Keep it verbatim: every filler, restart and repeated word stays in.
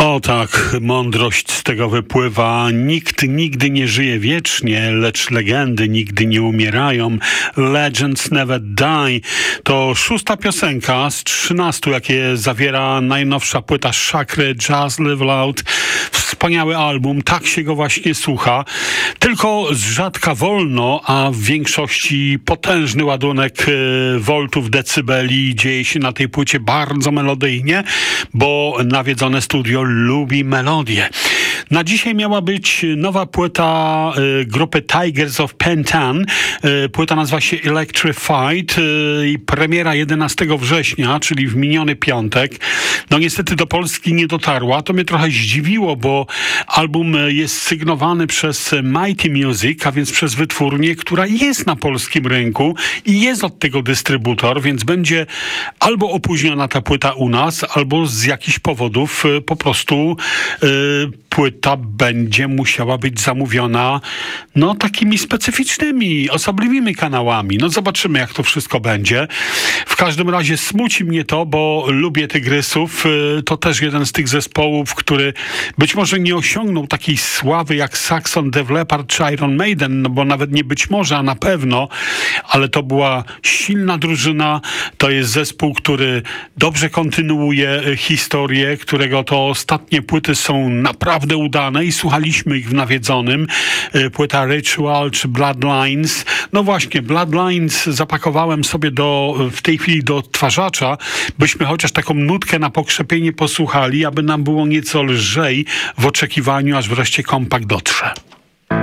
O tak, mądrość z tego wypływa. Nikt nigdy nie żyje wiecznie, lecz legendy nigdy nie umierają. Legends never die. To szósta piosenka z trzynastu, jakie zawiera najnowsza płyta Chakry, Just Live Loud. Wspaniały album, tak się go właśnie słucha. Tylko z rzadka wolno, a w większości potężny ładunek voltów, decybeli. Dzieje się na tej płycie bardzo melodyjnie, bo nawiedzone studio lubi melodię. Na dzisiaj miała być nowa płyta y, grupy Tigers of Pentan. Y, płyta nazywa się Electrified y, i premiera jedenastego września, czyli w miniony piątek. No niestety do Polski nie dotarła. To mnie trochę zdziwiło, bo album jest sygnowany przez Mighty Music, a więc przez wytwórnię, która jest na polskim rynku i jest od tego dystrybutor, więc będzie albo opóźniona ta płyta u nas, albo z jakichś powodów y, po prostu y, płyta będzie musiała być zamówiona no takimi specyficznymi, osobliwymi kanałami. No zobaczymy, jak to wszystko będzie. W każdym razie smuci mnie to, bo lubię Tygrysów. To też jeden z tych zespołów, który być może nie osiągnął takiej sławy jak Saxon, Def Leppard czy Iron Maiden, no bo nawet nie być może, a na pewno, ale to była silna drużyna. To jest zespół, który dobrze kontynuuje historię, którego to ostatnie płyty są naprawdę udane i słuchaliśmy ich w nawiedzonym. Płyta Ritual czy Bloodlines. No właśnie, Bloodlines zapakowałem sobie do, w tej chwili do odtwarzacza, byśmy chociaż taką nutkę na pokrzepienie posłuchali, aby nam było nieco lżej w oczekiwaniu, aż wreszcie kompakt dotrze.